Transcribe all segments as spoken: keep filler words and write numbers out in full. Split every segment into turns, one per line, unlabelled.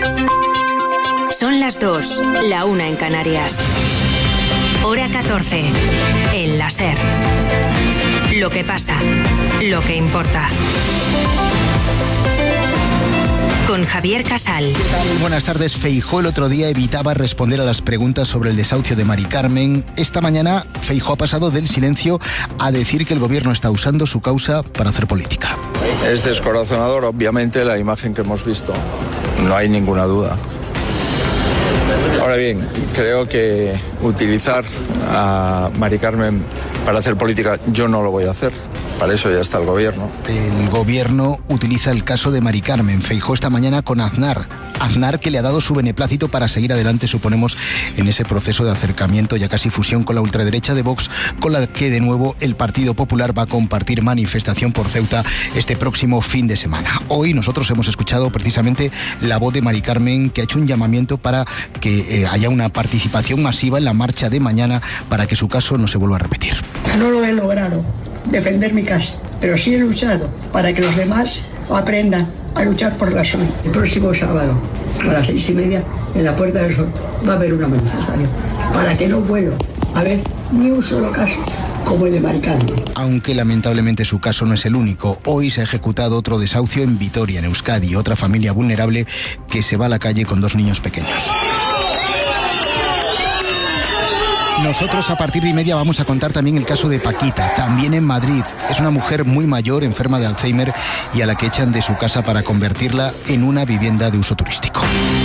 Son las dos, la una en Canarias. Hora catorce, el La SER. Lo que pasa, lo que importa. Con Javier Casal.
¿Qué tal? Buenas tardes. Feijóo el otro día evitaba responder a las preguntas sobre el desahucio de Mari Carmen. Esta mañana Feijóo ha pasado del silencio a decir que el gobierno está usando su causa para hacer política.
Es descorazonador, obviamente, la imagen que hemos visto. No hay ninguna duda. Ahora bien, creo que utilizar a Mari Carmen para hacer política, yo no lo voy a hacer. Para eso ya está el gobierno.
El gobierno utiliza el caso de Mari Carmen. Feijóo esta mañana con Aznar. Aznar que le ha dado su beneplácito para seguir adelante, suponemos, en ese proceso de acercamiento, ya casi fusión con la ultraderecha de Vox, con la que de nuevo el Partido Popular va a compartir manifestación por Ceuta este próximo fin de semana. Hoy nosotros hemos escuchado precisamente la voz de Mari Carmen, que ha hecho un llamamiento para que eh, haya una participación masiva en la marcha de mañana para que su caso no se vuelva a repetir.
No lo he logrado defender mi casa, pero sí he luchado para que los demás aprendan a luchar por la suya. El próximo sábado a las seis y media en la Puerta del Sol va a haber una manifestación para que no vuelva a haber ni un solo caso como el de Mari Carmen.
Aunque lamentablemente su caso no es el único. Hoy se ha ejecutado otro desahucio en Vitoria, en Euskadi, otra familia vulnerable que se va a la calle con dos niños pequeños. Nosotros a partir de y media vamos a contar también el caso de Paquita, también en Madrid. Es una mujer muy mayor, enferma de Alzheimer, y a la que echan de su casa para convertirla en una vivienda de uso turístico.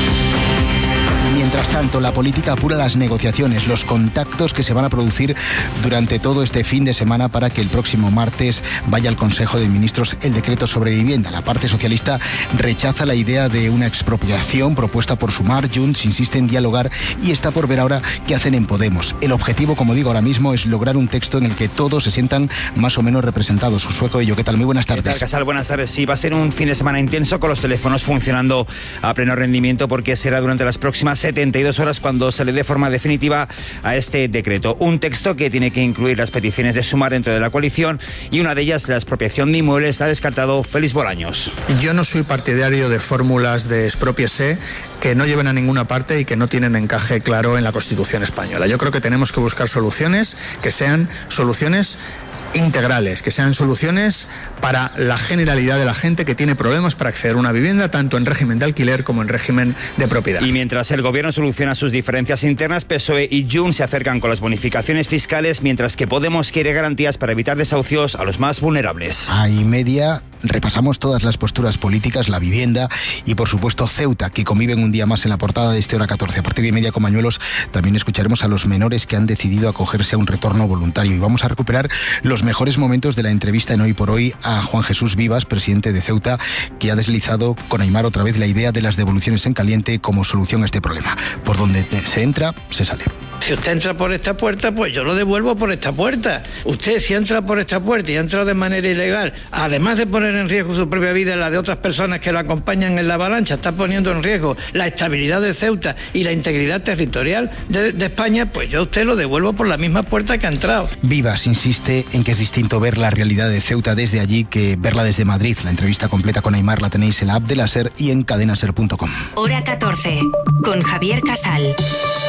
Mientras tanto, la política apura las negociaciones, los contactos que se van a producir durante todo este fin de semana para que el próximo martes vaya al Consejo de Ministros el decreto sobre vivienda. La parte socialista rechaza la idea de una expropiación propuesta por Sumar. Junts insiste en dialogar y está por ver ahora qué hacen en Podemos. El objetivo, como digo ahora mismo, es lograr un texto en el que todos se sientan más o menos representados. Sueco y yo, ¿qué tal? Muy buenas tardes.
¿Qué tal, Casal? Buenas tardes. Sí, va a ser un fin de semana intenso con los teléfonos funcionando a pleno rendimiento porque será durante las próximas setenta y dos horas cuando se le dé forma definitiva a este decreto. Un texto que tiene que incluir las peticiones de Sumar dentro de la coalición y una de ellas, la expropiación de inmuebles, la ha descartado Félix Bolaños.
Yo no soy partidario de fórmulas de expropiese que no lleven a ninguna parte y que no tienen encaje claro en la Constitución española. Yo creo que tenemos que buscar soluciones que sean soluciones integrales, que sean soluciones para la generalidad de la gente que tiene problemas para acceder a una vivienda, tanto en régimen de alquiler como en régimen de propiedad.
Y mientras el gobierno soluciona sus diferencias internas, P S O E y Junts se acercan con las bonificaciones fiscales, mientras que Podemos quiere garantías para evitar desahucios a los más vulnerables.
A y media repasamos todas las posturas políticas, la vivienda y por supuesto Ceuta, que conviven un día más en la portada de este Hora catorce. A partir de y media con Mañuelos también escucharemos a los menores que han decidido acogerse a un retorno voluntario y vamos a recuperar los mejores momentos de la entrevista en Hoy por Hoy a Juan Jesús Vivas, presidente de Ceuta, que ha deslizado con Aimar otra vez la idea de las devoluciones en caliente como solución a este problema. Por donde se entra, se sale.
Si usted entra por esta puerta, pues yo lo devuelvo por esta puerta. Usted, si entra por esta puerta y ha entrado de manera ilegal, además de poner en riesgo su propia vida y la de otras personas que lo acompañan en la avalancha, está poniendo en riesgo la estabilidad de Ceuta y la integridad territorial de, de España, pues yo a usted lo devuelvo por la misma puerta que ha entrado.
Vivas insiste en que es distinto ver la realidad de Ceuta desde allí que verla desde Madrid. La entrevista completa con Aimar la tenéis en la app de la SER y en cadenaser punto com.
Hora catorce, con Javier Casal.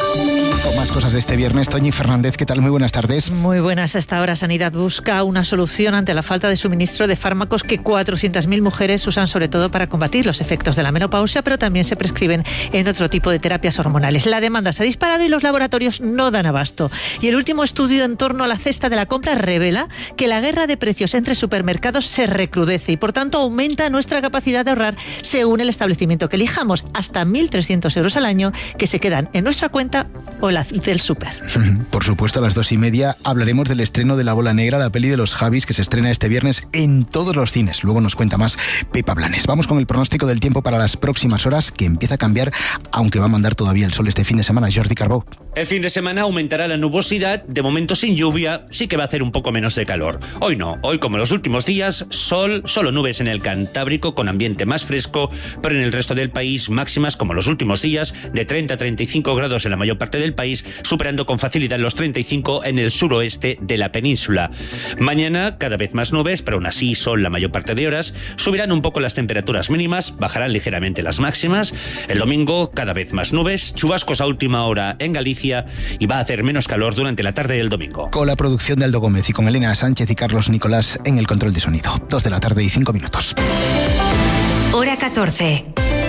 Con más cosas de este viernes, Toñi Fernández, ¿qué tal? Muy buenas tardes.
Muy buenas. Hasta ahora Sanidad busca una solución ante la falta de suministro de fármacos que cuatrocientas mil mujeres usan sobre todo para combatir los efectos de la menopausia, pero también se prescriben en otro tipo de terapias hormonales. La demanda se ha disparado y los laboratorios no dan abasto. Y el último estudio en torno a la cesta de la compra revela que la guerra de precios entre supermercados se recrudece y por tanto aumenta nuestra capacidad de ahorrar según el establecimiento que elijamos, hasta mil trescientos euros al año que se quedan en nuestra cuenta o la del súper.
Por supuesto, a las dos y media hablaremos del estreno de La Bola Negra, la peli de los Javis que se estrena este viernes en todos los cines. Luego nos cuenta más Pepa Blanes. Vamos con el pronóstico del tiempo para las próximas horas, que empieza a cambiar, aunque va a mandar todavía el sol este fin de semana. Jordi Carbó.
El fin de semana aumentará la nubosidad, de momento sin lluvia, sí que va a hacer un poco menos de calor. Hoy no, hoy como los últimos días, sol, solo nubes en el Cantábrico con ambiente más fresco, pero en el resto del país máximas como los últimos días de treinta a treinta y cinco grados en la mayoría mayor parte del país, superando con facilidad los treinta y cinco en el suroeste de la península. Mañana cada vez más nubes, pero aún así sol la mayor parte de horas. Subirán un poco las temperaturas mínimas, bajarán ligeramente las máximas. El domingo cada vez más nubes, chubascos a última hora en Galicia y va a hacer menos calor durante la tarde del domingo.
Con la producción de Aldo Gómez y con Elena Sánchez y Carlos Nicolás en el control de sonido. Dos de la tarde y cinco minutos.
Hora catorce.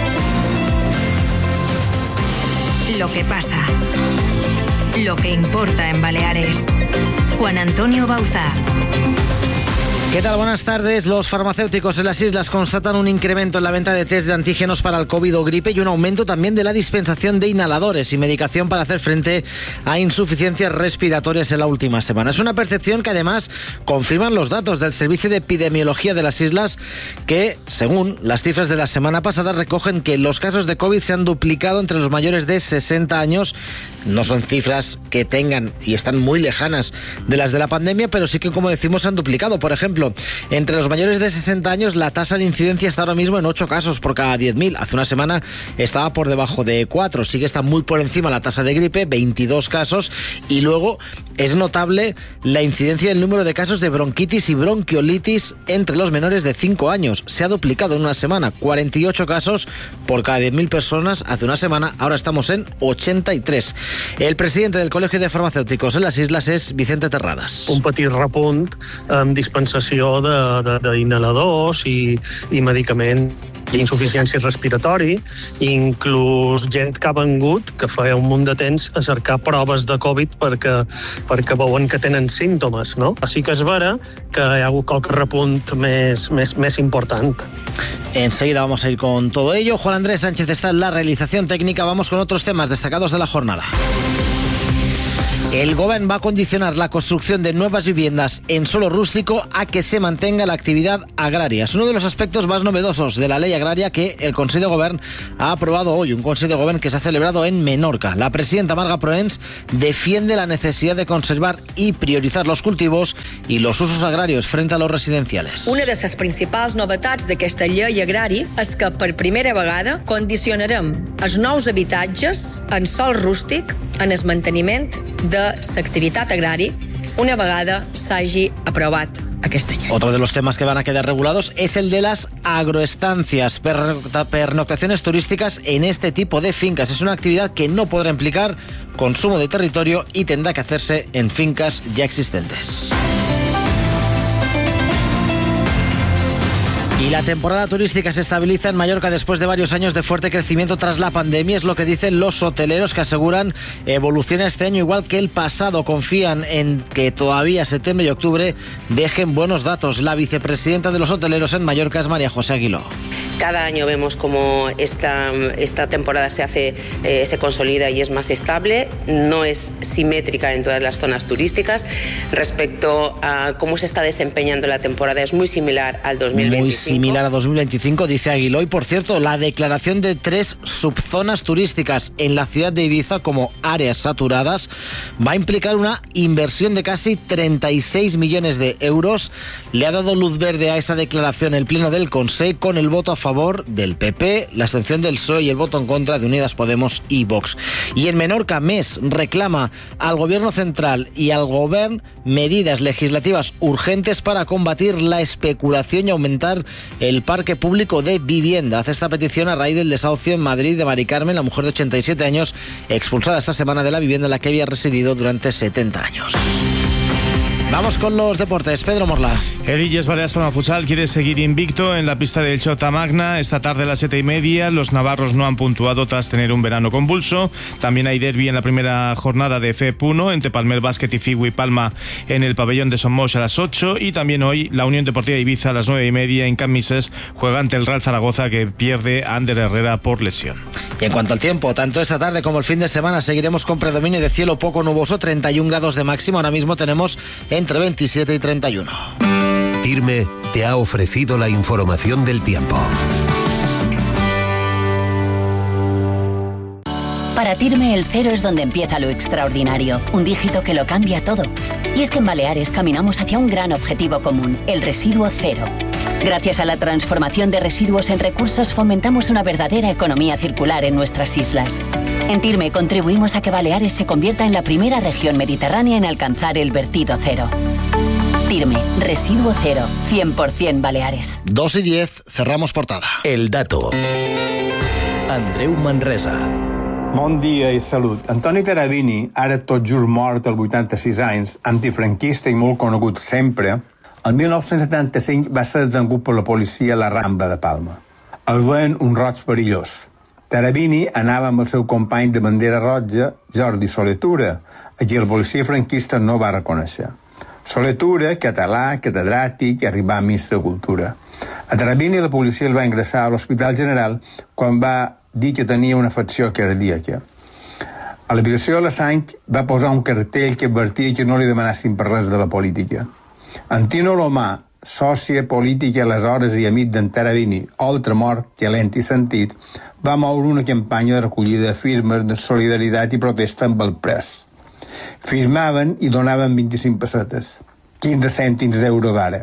Lo que pasa. Lo que importa en Baleares. Juan Antonio Bauzá.
¿Qué tal? Buenas tardes. Los farmacéuticos en las islas constatan un incremento en la venta de test de antígenos para el COVID o gripe y un aumento también de la dispensación de inhaladores y medicación para hacer frente a insuficiencias respiratorias en la última semana. Es una percepción que además confirman los datos del Servicio de Epidemiología de las islas que, según las cifras de la semana pasada, recogen que los casos de COVID se han duplicado entre los mayores de sesenta años. No son cifras que tengan y están muy lejanas de las de la pandemia, pero sí que, como decimos, se han duplicado. Por ejemplo, entre los mayores de sesenta años la tasa de incidencia está ahora mismo en ocho casos por cada diez mil. Hace una semana estaba por debajo de cuatro. Sí que está muy por encima la tasa de gripe, veintidós casos. Y luego es notable la incidencia del número de casos de bronquitis y bronquiolitis entre los menores de cinco años. Se ha duplicado en una semana, cuarenta y ocho casos por cada diez mil personas hace una semana. Ahora estamos en ochenta y tres. El presidente del Colegio de Farmacéuticos en las islas es Vicente Terradas.
Un petit repunt amb dispensació d'inhaladors i, i medicament insuficiència respiratori, inclús gent que ha vengut, que feia un munt de temps, a cercar proves de Covid perquè, perquè veuen que tenen símptomes, no? Així que és vera que hi ha hagut qualque repunt més, més, més important.
Enseguida vamos a ir con todo ello. Juan Andrés Sánchez está en la realización técnica. Vamos con otros temas destacados de la jornada. El Gobierno va a condicionar la construcción de nuevas viviendas en suelo rústico a que se mantenga la actividad agraria. Es uno de los aspectos más novedosos de la ley agraria que el Consejo de Gobierno ha aprobado hoy, un Consejo de Gobierno que se ha celebrado en Menorca. La presidenta Marga Proens defiende la necesidad de conservar y priorizar los cultivos y los usos agrarios frente a los residenciales.
Una de les principals novetats d'aquesta llei agrari és que per primera vegada condicionarem els nous habitatges en sòl rústic en el manteniment de l'activitat agrària una vegada s'hagi aprovat aquesta llei.
Otro de los temas que van a quedar regulados es el de las agroestancias, pernoctaciones turísticas en este tipo de fincas. Es una actividad que no podrá implicar consumo de territorio y tendrá que hacerse en fincas ya existentes. Y la temporada turística se estabiliza en Mallorca después de varios años de fuerte crecimiento tras la pandemia. Es lo que dicen los hoteleros, que aseguran evoluciona este año igual que el pasado. Confían en que todavía septiembre y octubre dejen buenos datos. La vicepresidenta de los hoteleros en Mallorca es María José Aguiló.
Cada año vemos cómo esta, esta temporada se hace, eh, se consolida y es más estable. No es simétrica en todas las zonas turísticas. Respecto a cómo se está desempeñando la temporada, es muy similar al dos mil veinticinco.
Muy similar a dos mil veinticinco, dice Aguiló. Y por cierto, la declaración de tres subzonas turísticas en la ciudad de Ibiza como áreas saturadas va a implicar una inversión de casi treinta y seis millones de euros. Le ha dado luz verde a esa declaración el Pleno del Consejo con el voto a favor del P P, la abstención del P S O E y el voto en contra de Unidas Podemos y Vox. Y en Menorca, M E S reclama al Gobierno central y al Govern medidas legislativas urgentes para combatir la especulación y aumentar el parque público de vivienda. Hace esta petición a raíz del desahucio en Madrid de Mari Carmen, la mujer de ochenta y siete años, expulsada esta semana de la vivienda en la que había residido durante setenta años. Vamos con los deportes. Pedro Morla.
El Illes Baleares Palma Futsal quiere seguir invicto en la pista del Chota Magna. Esta tarde a las siete y media los navarros no han puntuado tras tener un verano convulso. También hay derbi en la primera jornada de F E P uno entre Palmer Basket y Figui Palma en el pabellón de Somos a las ocho. Y también hoy la Unión Deportiva de Ibiza a las nueve y media en Camises juega ante el Real Zaragoza, que pierde a Ander Herrera por lesión.
Y en cuanto al tiempo, tanto esta tarde como el fin de semana seguiremos con predominio de cielo poco nuboso, treinta y un grados de máximo. Ahora mismo tenemos entre veintisiete y treinta y uno.
Tirme te ha ofrecido la información del tiempo.
Para Tirme el cero es donde empieza lo extraordinario, un dígito que lo cambia todo. Y es que en Baleares caminamos hacia un gran objetivo común, el residuo cero. Gracias a la transformación de residuos en recursos fomentamos una verdadera economía circular en nuestras islas. En TIRME contribuimos a que Baleares se convierta en la primera región mediterránea en alcanzar el vertido cero. TIRME, residuo cero, cien por ciento Baleares.
dos y diez, cerramos portada.
El dato. Andreu Manresa.
Bon dia i salut. Antoni Tarabini, ara tot just mort als vuitanta-sis anys, antifranquista i molt conegut sempre, el mil nou-cents setanta-cinc va ser detingut per la policia a la Rambla de Palma. El veien un roig perillós. Tarabini anava amb el seu company de bandera roja, Jordi Soletura, a qui el policia franquista no va reconèixer. Soletura, català, catedràtic i arribà a ministre de Cultura. A Tarabini la policia el va ingressar a l'Hospital General quan va dir que tenia una afecció cardíaca. A l'habitació de la Sang va posar un cartell que advertia que no li demanassin per res de la política. Antino Lomà, sòcia política aleshores i amic d'en Tarabini, ultramort, calent i sentit, va moure una campanya de recollida de firmes de solidaritat i protesta amb el pres. Firmaven i donaven vint-i-cinc pessetes, quinze cèntims d'euro d'ara.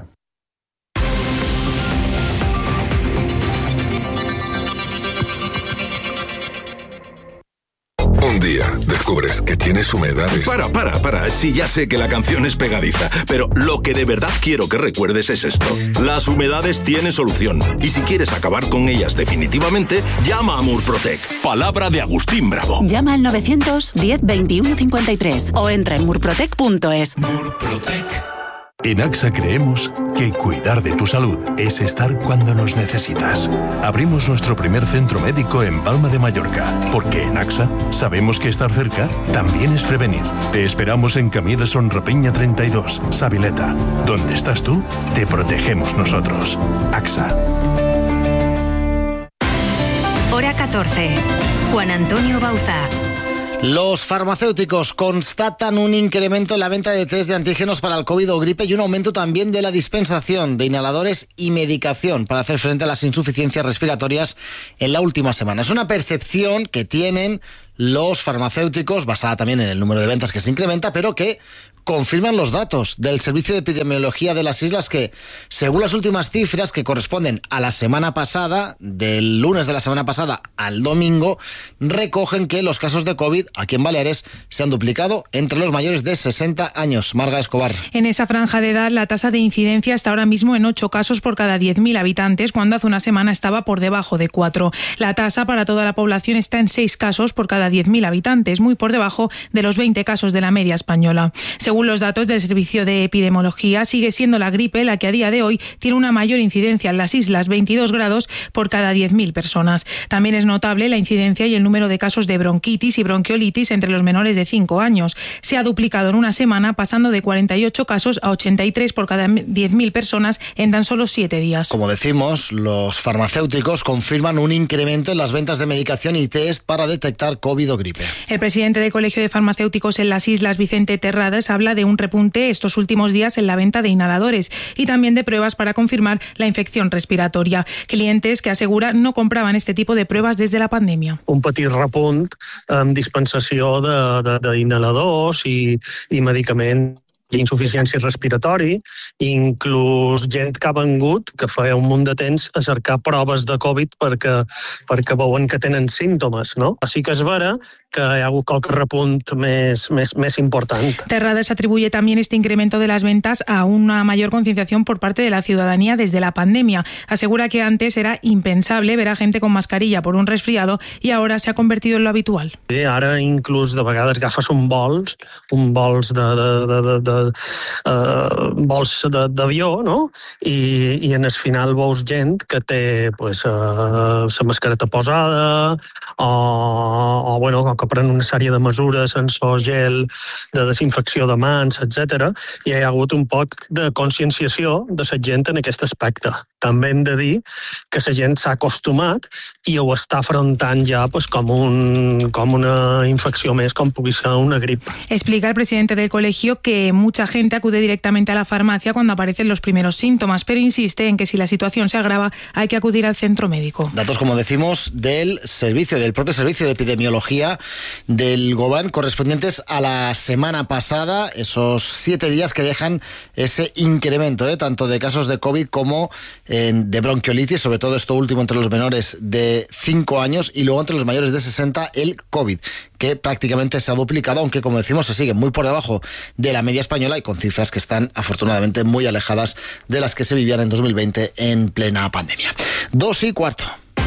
Un día descubres que tienes humedades.
Para, para, para. Sí, ya sé que la canción es pegadiza, pero lo que de verdad quiero que recuerdes es esto. Las humedades tienen solución. Y si quieres acabar con ellas definitivamente, llama a Murprotec. Palabra de Agustín Bravo.
Llama al novecientos diez veintiuno cincuenta y tres o entra en murprotec punto es.
Murprotec.
En AXA creemos que cuidar de tu salud es estar cuando nos necesitas. Abrimos nuestro primer centro médico en Palma de Mallorca, porque en AXA sabemos que estar cerca también es prevenir. Te esperamos en Camí de Son Rapeña treinta y dos, Sabileta. Donde estás tú, te protegemos nosotros. AXA.
Hora catorce. Juan Antonio Bauzá.
Los farmacéuticos constatan un incremento en la venta de test de antígenos para el COVID o gripe y un aumento también de la dispensación de inhaladores y medicación para hacer frente a las insuficiencias respiratorias en la última semana. Es una percepción que tienen los farmacéuticos, basada también en el número de ventas que se incrementa, pero que confirman los datos del Servicio de Epidemiología de las Islas que, según las últimas cifras que corresponden a la semana pasada, del lunes de la semana pasada al domingo, recogen que los casos de COVID aquí en Baleares se han duplicado entre los mayores de sesenta años. Marga Escobar.
En esa franja de edad, la tasa de incidencia está ahora mismo en ocho casos por cada diez mil habitantes, cuando hace una semana estaba por debajo de cuatro. La tasa para toda la población está en seis casos por cada diez mil habitantes, muy por debajo de los veinte casos de la media española. Según los datos del Servicio de Epidemiología, sigue siendo la gripe la que a día de hoy tiene una mayor incidencia en las islas, veintidós grados por cada diez mil personas. También es notable la incidencia y el número de casos de bronquitis y bronquiolitis entre los menores de cinco años. Se ha duplicado en una semana, pasando de cuarenta y ocho casos a ochenta y tres por cada diez mil personas en tan solo siete días.
Como decimos, los farmacéuticos confirman un incremento en las ventas de medicación y test para detectar COVID o gripe.
El presidente del Colegio de Farmacéuticos en las Islas, Vicente Terrades, habla de un repunte estos últimos días en la venta de inhaladores y también de pruebas para confirmar la infección respiratoria. Clientes que asegura no compraban este tipo de pruebas desde la pandemia.
Un petit repunt amb dispensació d'inhaladors i, i medicaments insuficiència respiratori, inclús gent que ha vengut, que feia un munt de temps, a cercar proves de Covid perquè, perquè veuen que tenen símptomes, no? Així que és vera que hi ha hagut qualque repunt més, més, més important.
Terrades atribuye también este incremento de las ventas a una mayor concienciación por parte de la ciudadanía desde la pandemia. Asegura que antes era impensable ver a gente con mascarilla por un resfriado y ahora se ha convertido en lo habitual.
Sí, ara inclús de vegades agafes un vols, un vols de, de, de, de, de uh, vols d'avió, no? I, i en el final veus gent que té pues, uh, la mascareta posada o, o bueno, que pren una sèrie de mesures sense gel, de desinfecció de mans, etcètera. I hi ha hagut un poc de conscienciació de la gent en aquest aspecte. També hem de dir que la gent s'ha acostumat i ho està afrontant ja pues, com, un, com una infecció més, com pugui ser una grip.
Explica el presidente del colegio que mucha gente acude directamente a la farmacia cuando aparecen los primeros síntomas, pero insiste en que si la situación se agrava hay que acudir al centro médico.
Datos, como decimos, del servicio, del propio Servicio de Epidemiología del Gobierno correspondientes a la semana pasada, esos siete días que dejan ese incremento, ¿eh? tanto de casos de COVID como eh, de bronquiolitis, sobre todo esto último entre los menores de cinco años y luego entre los mayores de sesenta el COVID, que prácticamente se ha duplicado, aunque como decimos se sigue muy por debajo de la media española y con cifras que están afortunadamente muy alejadas de las que se vivían en dos mil veinte en plena pandemia. Dos y cuarto.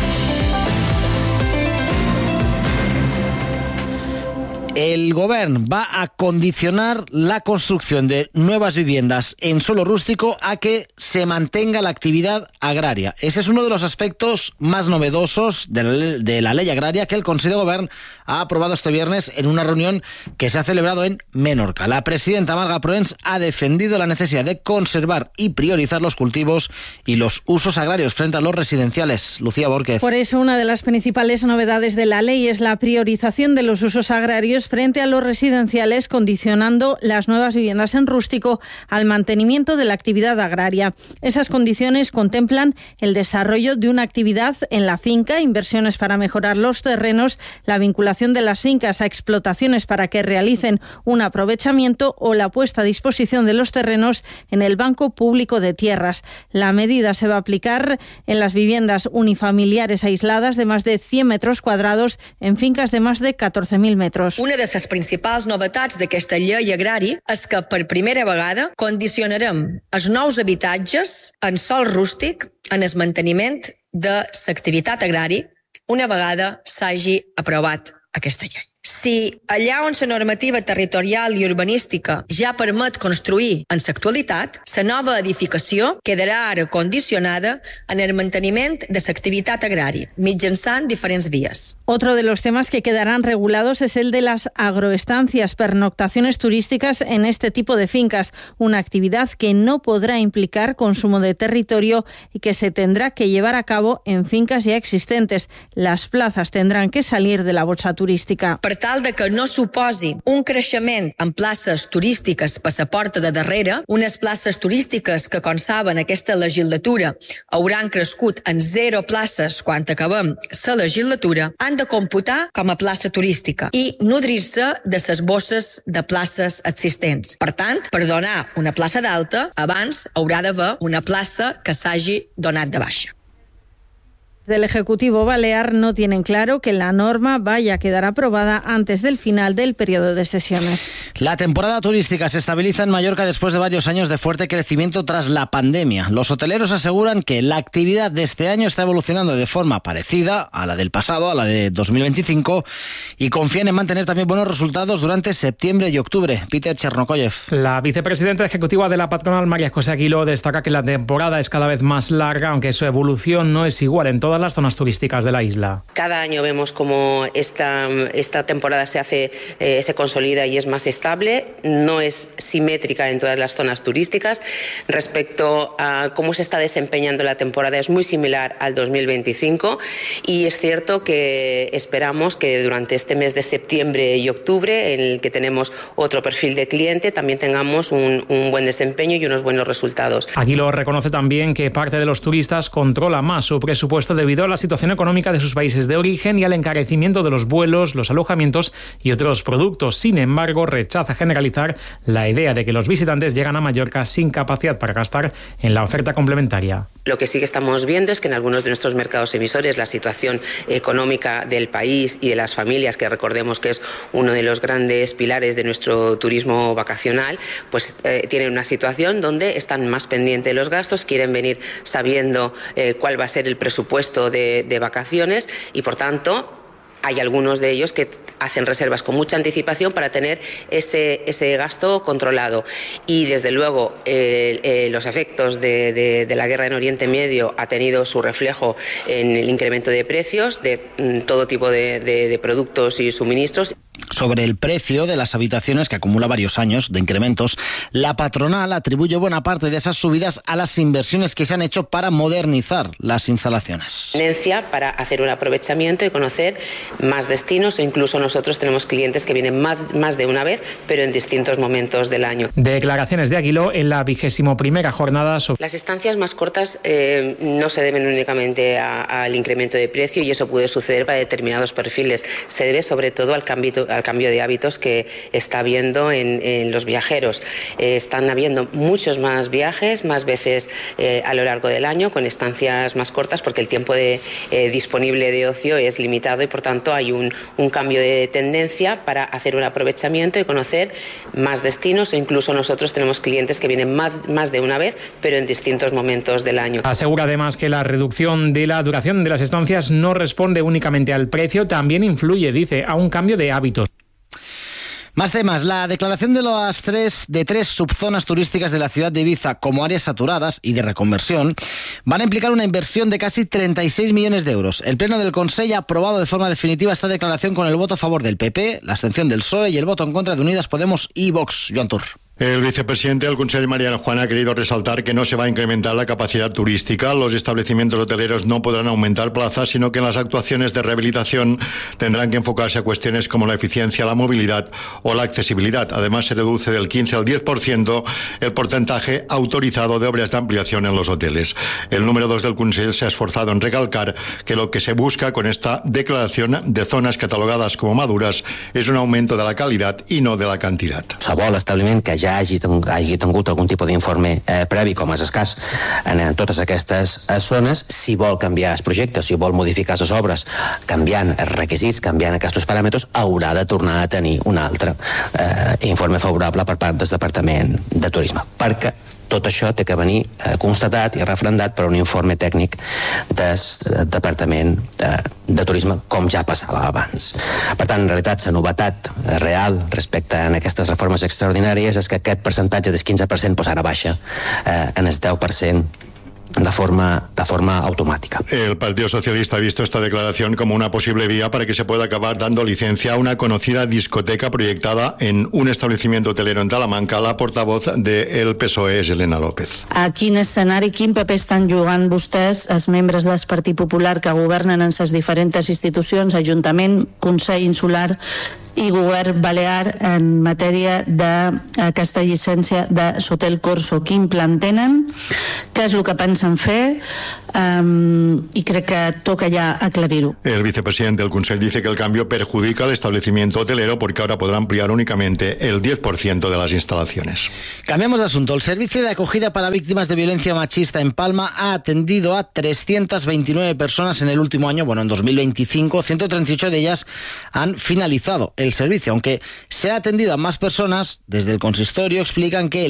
El Gobierno va a condicionar la construcción de nuevas viviendas en suelo rústico a que se mantenga la actividad agraria. Ese es uno de los aspectos más novedosos de la, de la ley agraria que el Consejo de Gobierno ha aprobado este viernes en una reunión que se ha celebrado en Menorca. La presidenta Marga Proens ha defendido la necesidad de conservar y priorizar los cultivos y los usos agrarios frente a los residenciales. Lucía Borquez.
Por eso, una de las principales novedades de la ley es la priorización de los usos agrarios frente a los residenciales, condicionando las nuevas viviendas en rústico al mantenimiento de la actividad agraria. Esas condiciones contemplan el desarrollo de una actividad en la finca, inversiones para mejorar los terrenos, la vinculación de las fincas a explotaciones para que realicen un aprovechamiento o la puesta a disposición de los terrenos en el Banco Público de Tierras. La medida se va a aplicar en las viviendas unifamiliares aisladas de más de cien metros cuadrados en fincas de más de catorze mil metros.
Una de les principals novetats d'aquesta llei agrari és que per primera vegada condicionarem els nous habitatges en sòl rústic en el manteniment de l'activitat agrària una vegada s'hagi aprovat aquesta llei. Si allà on la normativa territorial i urbanística ja permet construir en l'actualitat, la nova edificació quedarà ara condicionada en el manteniment de l'activitat agrària, mitjançant diferents vies.
Otro de los temas que quedarán regulados es el de las agroestancias, pernoctaciones turísticas en este tipo de fincas, una actividad que no podrá implicar consumo de territorio y que se tendrá que llevar a cabo en fincas ya existentes. Las plazas tendrán que salir de la bolsa turística.
Per tal de que no suposi un creixement en places turístiques per la porta de darrere, unes places turístiques que, com saben, aquesta legislatura hauran crescut en zero places quan acabem la legislatura, han de computar com a plaça turística i nodrir-se de les bosses de places existents. Per tant, per donar una plaça d'alta, abans haurà d'haver una plaça que s'hagi donat de baixa.
Del Ejecutivo Balear no tienen claro que la norma vaya a quedar aprobada antes del final del periodo de sesiones.
La temporada turística se estabiliza en Mallorca después de varios años de fuerte crecimiento tras la pandemia. Los hoteleros aseguran que la actividad de este año está evolucionando de forma parecida a la del pasado, a la de dos mil veinticinco, y confían en mantener también buenos resultados durante septiembre y octubre. Peter Chernokoyev.
La vicepresidenta ejecutiva de la patronal, María José Aguiló, destaca que la temporada es cada vez más larga, aunque su evolución no es igual en todas las zonas turísticas de la isla.
Cada año vemos cómo esta, esta temporada se hace, eh, se consolida y es más estable. No es simétrica en todas las zonas turísticas. Respecto a cómo se está desempeñando la temporada, es muy similar al dos mil veinticinco y es cierto que esperamos que durante este mes de septiembre y octubre, en el que tenemos otro perfil de cliente, también tengamos un, un buen desempeño y unos buenos resultados.
Aguiló reconoce también que parte de los turistas controla más su presupuesto debido a la situación económica de sus países de origen y al encarecimiento de los vuelos, los alojamientos y otros productos. Sin embargo, rechaza generalizar la idea de que los visitantes llegan a Mallorca sin capacidad para gastar en la oferta complementaria.
Lo que sí que estamos viendo es que en algunos de nuestros mercados emisores la situación económica del país y de las familias, que recordemos que es uno de los grandes pilares de nuestro turismo vacacional, pues eh, tienen una situación donde están más pendientes de los gastos, quieren venir sabiendo eh, cuál va a ser el presupuesto de De, de vacaciones y, por tanto, hay algunos de ellos que hacen reservas con mucha anticipación para tener ese, ese gasto controlado. Y, desde luego, eh, eh, los efectos de, de, de la guerra en Oriente Medio ha tenido su reflejo en el incremento de precios de mm, todo tipo de, de, de productos y suministros.
Sobre el precio de las habitaciones, que acumula varios años de incrementos, la patronal atribuye buena parte de esas subidas a las inversiones que se han hecho para modernizar las instalaciones.
Tendencia para hacer un aprovechamiento y conocer más destinos, o incluso nosotros tenemos clientes que vienen más, más de una vez, pero en distintos momentos del año.
Declaraciones de Aguiló en la vigésimo primera jornada sobre...
Las estancias más cortas eh, no se deben únicamente al incremento de precio, y eso puede suceder para determinados perfiles. Se debe sobre todo al cambio, al cambio de hábitos que está habiendo en, en los viajeros. Eh, están habiendo muchos más viajes, más veces eh, a lo largo del año, con estancias más cortas, porque el tiempo de, eh, disponible de ocio es limitado, y por tanto hay un, un cambio de tendencia para hacer un aprovechamiento y conocer más destinos, o incluso nosotros tenemos clientes que vienen más, más de una vez, pero en distintos momentos del año.
Asegura además que la reducción de la duración de las estancias no responde únicamente al precio, también influye, dice, a un cambio de hábitos.
Más temas. La declaración de las tres, de tres subzonas turísticas de la ciudad de Ibiza como áreas saturadas y de reconversión van a implicar una inversión de casi treinta y seis millones de euros. El Pleno del Consell ha aprobado de forma definitiva esta declaración con el voto a favor del P P, la abstención del P S O E y el voto en contra de Unidas Podemos y Vox. Joan Tur.
El vicepresidente del Consell, Mariano Juan, ha querido resaltar que no se va a incrementar la capacidad turística. Los establecimientos hoteleros no podrán aumentar plazas, sino que en las actuaciones de rehabilitación tendrán que enfocarse a cuestiones como la eficiencia, la movilidad o la accesibilidad. Además, se reduce del quince al diez por ciento el porcentaje autorizado de obras de ampliación en los hoteles. El número dos del Consell se ha esforzado en recalcar que lo que se busca con esta declaración de zonas catalogadas como maduras es un aumento de la calidad y no de la cantidad.
Qualsevol establiment que ja hagi, hagi tingut algun tipus d'informe eh, previ, com és escàs en, en totes aquestes eh, zones, si vol canviar els projectes, si vol modificar les obres, canviant els requisits, canviant aquests paràmetres, haurà de tornar a tenir un altre eh, informe favorable per part del Departament de Turisme, perquè tot això té que venir eh, constatat i referendat per un informe tècnic del Departament de, de Turisme, com ja passava abans. Per tant, en realitat, la novetat real respecte a aquestes reformes extraordinàries és que aquest percentatge del quinze per cent pues, ara baixa eh, en el deu per cent de forma, de forma automática.
El Partido Socialista ha visto esta declaración como una posible vía para que se pueda acabar dando licencia a una conocida discoteca proyectada en un establecimiento hotelero en Talamanca. La portavoz del P S O E és Elena López.
A quin escenari, quin paper estan jugant vostès, els membres del Partit Popular que governen en les diferents institucions, Ajuntament, Consell Insular i Govern Balear, en matèria d'aquesta llicència de l'Hotel Corso? Quin plan tenen? Què és el que pensen fer? Um, y creo que toca ya aclarirlo.
El vicepresidente del Consell dice que el cambio perjudica al establecimiento hotelero porque ahora podrá ampliar únicamente el diez por ciento de las instalaciones.
Cambiamos de asunto. El servicio de acogida para víctimas de violencia machista en Palma ha atendido a trescientas veintinueve personas en el último año. Bueno, en dos mil veinticinco, ciento treinta y ocho de ellas han finalizado el servicio. Aunque se ha atendido a más personas, desde el consistorio explican que